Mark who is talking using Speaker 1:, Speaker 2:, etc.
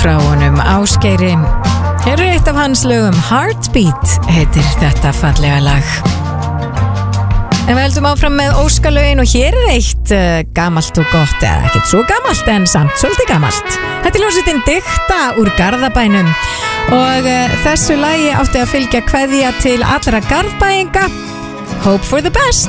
Speaker 1: frá honum Ásgeiri. Hér er eitt af hans lögum, Heartbeat heitir þetta fallega lag. En við heldum áfram með óskalögin og hér er eitt gamalt og gott, eða ekkert svo gamalt en samt svolítið gamalt. Þetta er hljómsveitin Dikta úr Garðabænum og þessu lagi átti að fylgja kveðja til allra garðbæinga. Hope for the best.